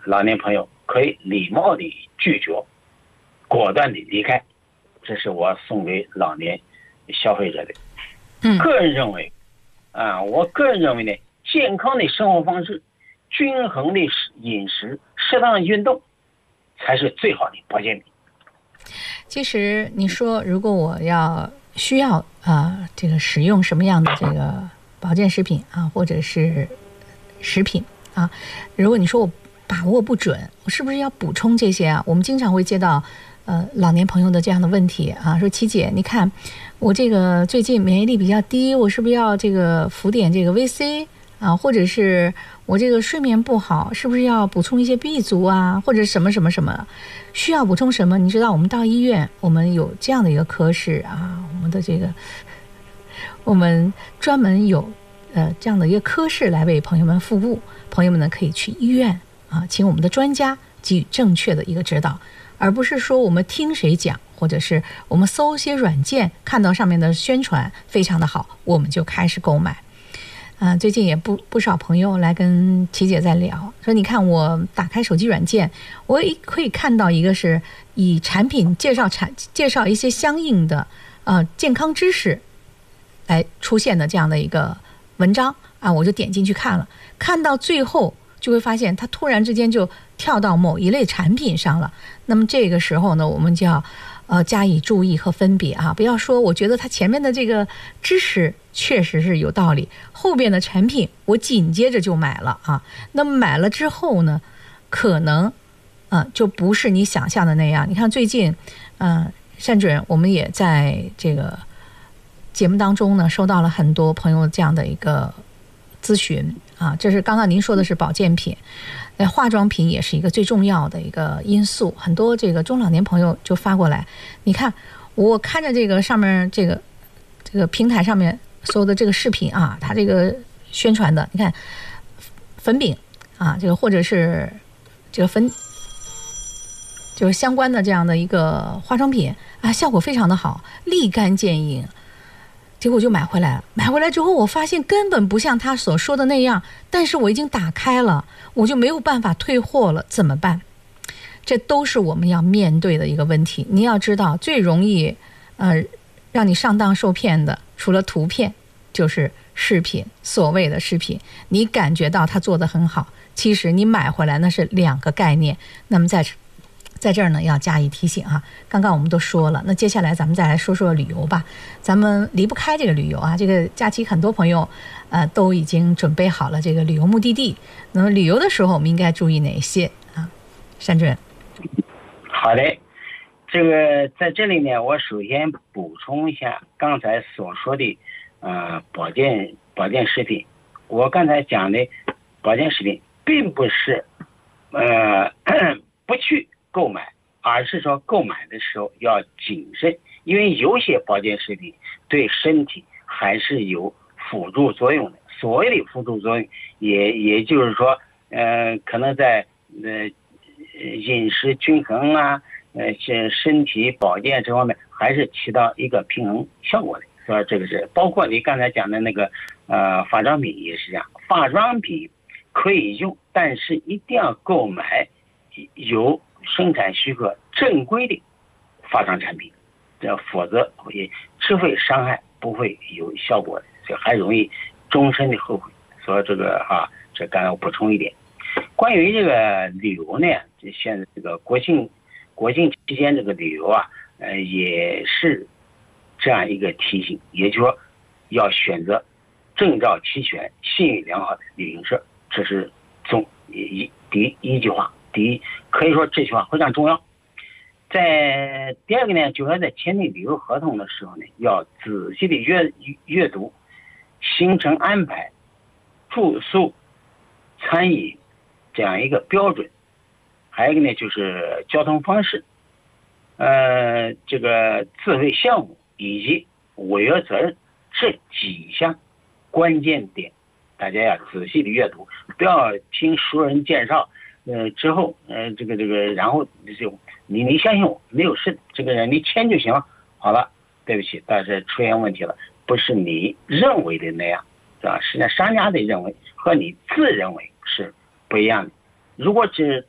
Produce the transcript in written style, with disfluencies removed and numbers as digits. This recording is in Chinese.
老年朋友可以礼貌地拒绝，果断地离开。这是我送给老年消费者的。个人认为，我个人认为呢，健康的生活方式、均衡的饮食、适当的运动，才是最好的保健品。 其实你说，如果我需要这个使用什么样的这个保健食品啊，或者是食品啊，如果你说我把握不准，我是不是要补充这些啊？我们经常会接到老年朋友的这样的问题啊，说琪姐，你看我这个最近免疫力比较低，我是不是要这个服点这个 VC 啊？或者是我这个睡眠不好，是不是要补充一些 B 族啊？或者什么什么什么，需要补充什么？你知道我们到医院，我们有这样的一个科室啊，我们专门有这样的一个科室来为朋友们服务。朋友们呢可以去医院啊，请我们的专家给予正确的一个指导，而不是说我们听谁讲，或者是我们搜一些软件，看到上面的宣传非常的好，我们就开始购买。最近也不少朋友来跟琪姐在聊，说你看我打开手机软件，我可以看到一个是以产品介绍一些相应的健康知识来出现的这样的一个文章啊，我就点进去看了，看到最后就会发现它突然之间就跳到某一类产品上了。那么这个时候呢，我们就要加以注意和分别啊，不要说我觉得它前面的这个知识确实是有道理，后边的产品我紧接着就买了啊。那么买了之后呢，可能就不是你想象的那样。你看最近善主任我们也在这个节目当中呢收到了很多朋友这样的一个咨询啊，这是刚刚您说的是保健品，化妆品也是一个最重要的一个因素。很多这个中老年朋友就发过来，你看我看着这个上面这个平台上面所有的这个视频啊，它这个宣传的，你看粉饼啊，这个或者是这个就是相关的这样的一个化妆品啊，效果非常的好，立竿见影。结果就买回来了，买回来之后我发现根本不像他所说的那样，但是我已经打开了，我就没有办法退货了，怎么办？这都是我们要面对的一个问题。你要知道，最容易让你上当受骗的，除了图片就是视频，所谓的视频，你感觉到它做得很好，其实你买回来那是两个概念。那么在这儿呢要加以提醒啊，刚刚我们都说了，那接下来咱们再来说说旅游吧。咱们离不开这个旅游啊，这个假期很多朋友都已经准备好了这个旅游目的地。那么旅游的时候我们应该注意哪些啊？善主任。 好的，这个在这里呢，我首先补充一下刚才所说的保健食品。我刚才讲的保健食品并不是不去购买，而是说购买的时候要谨慎，因为有些保健食品对身体还是有辅助作用的。所谓的辅助作用，也就是说，可能在饮食均衡啊，身体保健这方面还是起到一个平衡效果的。所以这个是包括你刚才讲的那个化妆品也是这样，化妆品可以用，但是一定要购买有生产许可正规的化妆产品，否则只会伤害，不会有效果的，这还容易终身的后悔。所以这个这刚才我补充一点。关于这个旅游呢，现在这个国庆期间这个旅游也是这样一个提醒，也就是说要选择证照齐全、信誉良好的旅行社，这是第一句话。第一，可以说这句话非常重要。在第二个呢，就是在签订旅游合同的时候呢，要仔细的阅读行程安排、住宿、餐饮这样一个标准，还有一个呢就是交通方式，这个自费项目以及违约责任这几项关键点，大家要仔细的阅读，不要听熟人介绍。之后这个然后就你相信我，没有事，这个人你签就行了。好了，对不起，但是出现问题了，不是你认为的那样，是吧？实际上商家的认为和你自认为是不一样的。如果只